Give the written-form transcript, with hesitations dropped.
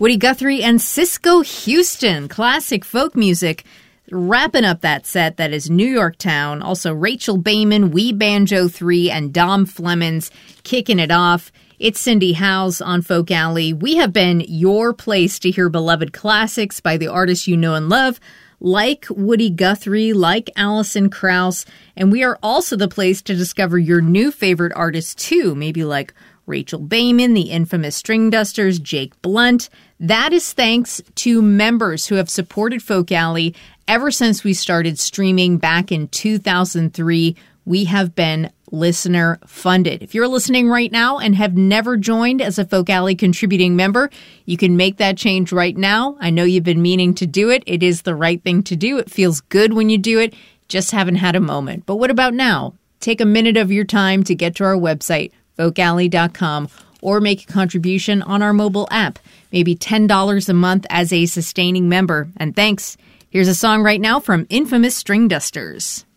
Woody Guthrie and Cisco Houston, classic folk music. Wrapping up that set, that is New York Town. Also Rachel Bayman, Wee Banjo 3, and Dom Flemons kicking it off. It's Cindy Howes on Folk Alley. We have been your place to hear beloved classics by the artists you know and love, like Woody Guthrie, like Alison Krauss, and we are also the place to discover your new favorite artists too, maybe like Rachel Bayman, the infamous String Dusters, Jake Blunt. That is thanks to members who have supported Folk Alley ever since we started streaming back in 2003. We have been listener funded. If you're listening right now and have never joined as a Folk Alley contributing member, you can make that change right now. I know you've been meaning to do it. It is the right thing to do. It feels good when you do it. Just haven't had a moment. But what about now? Take a minute of your time to get to our website, folkalley.com, or make a contribution on our mobile app, maybe $10 a month as a sustaining member. And thanks. Here's a song right now from infamous String Dusters.